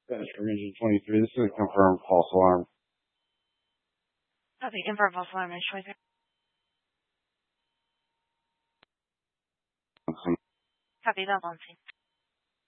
That's from Engine 23. This is a confirmed false alarm. Copy. Confirm false alarm. Engine 23. Copy. Bell on scene.